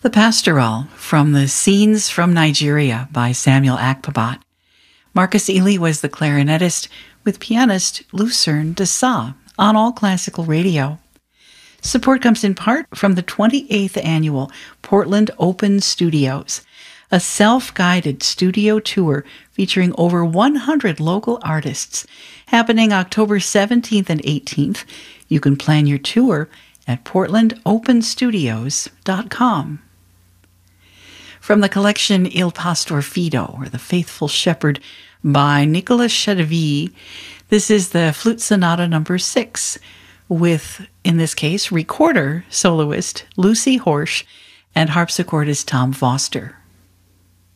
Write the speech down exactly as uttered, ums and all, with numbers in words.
The Pastoral from the Scenes from Nigeria by Samuel Akpabot. Marcus Ely was the clarinetist with pianist Lucerne de Sa on All Classical Radio. Support comes in part from the twenty-eighth Annual Portland Open Studios, a self-guided studio tour featuring over one hundred local artists, happening October seventeenth and eighteenth. You can plan your tour at portland open studios dot com. From the collection Il Pastor Fido, or The Faithful Shepherd, by Nicolas Chedeville, this is the Flute Sonata number six, with, in this case, recorder soloist Lucy Horsch and harpsichordist Tom Foster.